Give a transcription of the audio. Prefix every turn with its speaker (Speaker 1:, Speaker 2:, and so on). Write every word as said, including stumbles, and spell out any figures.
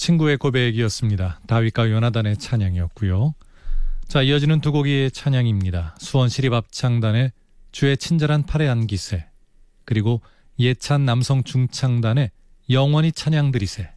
Speaker 1: 친구의 고백이었습니다. 다윗과 요나단의 찬양이었고요. 자, 이어지는 두 곡의 찬양입니다. 수원시립합창단의 주의 친절한 팔에 안기세, 그리고 예찬 남성 중창단의 영원히 찬양 드리세.